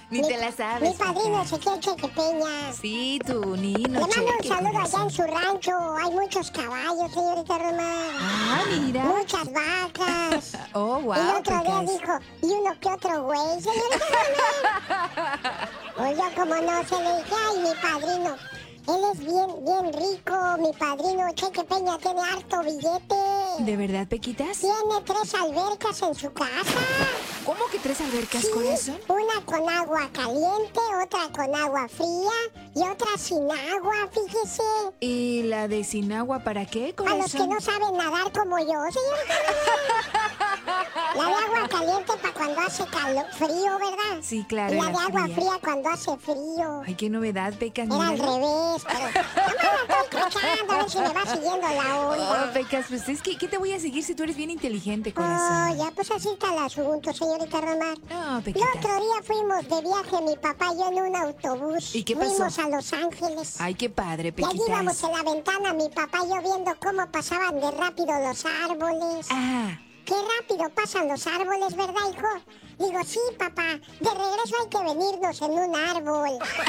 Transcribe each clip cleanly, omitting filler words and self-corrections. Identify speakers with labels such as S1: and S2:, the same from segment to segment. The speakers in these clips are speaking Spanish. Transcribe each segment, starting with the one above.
S1: Ni te la sabes.
S2: Mi padrino
S1: Pecas.
S2: Ezequiel Cheque Peña.
S1: Sí, tu Nino.
S2: Le mando un
S1: Cheque,
S2: saludo allá
S1: corazón.
S2: en su rancho. Hay muchos caballos, señorita Román.
S1: Ah, mira.
S2: Muchas vacas.
S1: Oh, wow.
S2: Y el otro día
S1: Pecas.
S2: dijo, y uno que otro güey, señorita Román. Pues yo como no se le dije, ay, mi padrino. Él es bien rico, mi padrino Cheque Peña tiene harto billete.
S1: ¿De verdad, Pequitas?
S2: Tiene 3 albercas en su casa.
S1: ¿Cómo que 3 albercas,
S2: Sí,
S1: corazón?
S2: una con agua caliente, otra con agua fría y otra sin agua, fíjese.
S1: ¿Y la de sin agua para qué,
S2: A los que
S1: corazón?
S2: no saben nadar como yo, señorita. La de agua caliente para cuando hace frío, ¿verdad?
S1: Sí, claro.
S2: Y la de agua
S1: fría.
S2: fría cuando hace frío.
S1: Ay, qué novedad, Pecas.
S2: Era al
S1: míralo.
S2: revés, pero... Nomás la estoy cachando, a ver si me va siguiendo la
S1: Oh,
S2: onda.
S1: Pecas, pues es que, ¿qué te voy a seguir si tú eres bien inteligente, corazón?
S2: Oh, ya, pues así está el asunto, señorita Romar.
S1: No,
S2: El
S1: Pequitas.
S2: otro día fuimos de viaje, mi papá y yo en un autobús.
S1: ¿Y qué pasó?
S2: Fuimos a Los Ángeles.
S1: Ay, qué padre,
S2: Y allí íbamos
S1: Pequitas.
S2: en la ventana, mi papá y yo viendo cómo pasaban de rápido los árboles.
S1: Ah,
S2: Qué rápido pasan los árboles, ¿verdad, hijo? Digo, sí, papá. De regreso hay que venirnos en un árbol.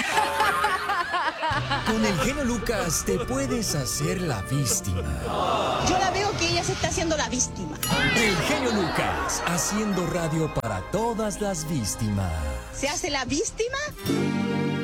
S3: Con el genio Lucas te puedes hacer la víctima.
S4: Yo la veo que ella se está haciendo la víctima.
S3: El genio Lucas haciendo radio para todas las víctimas.
S4: ¿Se hace la víctima?